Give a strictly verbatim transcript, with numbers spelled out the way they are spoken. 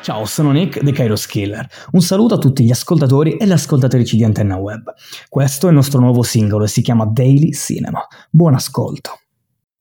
Ciao, sono Nick, The Kairos Killer. Un saluto a tutti gli ascoltatori e le ascoltatrici di Antenna Web. Questo è il nostro nuovo singolo e si chiama Daily Cinema. Buon ascolto.